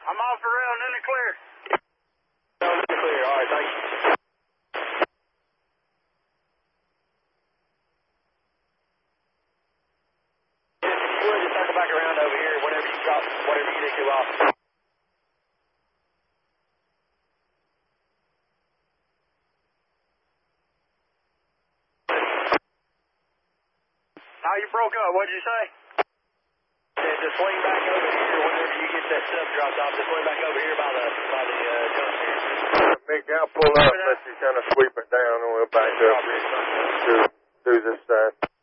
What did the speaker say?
I'm off the rail and in the clear. In the clear. All right, thank you. If you would, just circle back around over here whenever you drop, whatever you need to off. How you broke up? What'd you say? Just swing back over here whenever you get that stuff dropped off. Just swing back over here by the jump here. Mick, I'll pull up and let you kind of sweep it down and we'll back up to this side.